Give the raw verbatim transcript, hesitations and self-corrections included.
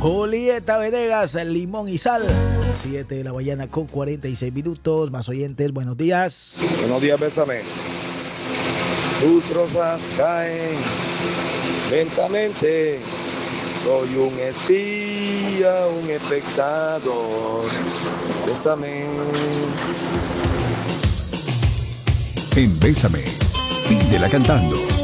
Julieta Venegas, Limón y Sal. siete de la mañana con cuarenta y seis minutos. Más oyentes, buenos días. Buenos días, Bésame. Tus rosas caen lentamente. Soy un espía, un espectador. Bésame. En Bésame, pídela cantando.